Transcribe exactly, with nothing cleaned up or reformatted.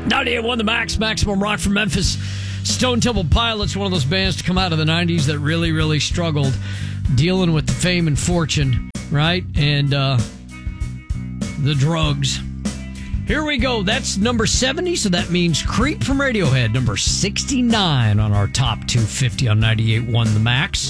ninety-eight point one The Max, Maximum Rock from Memphis. Stone Temple Pilots, one of those bands to come out of the nineties that really, really struggled dealing with the fame and fortune, right? And uh, the drugs. Here we go. That's number seventy, so that means Creep from Radiohead, number sixty-nine on our top two fifty on ninety-eight point one The Max.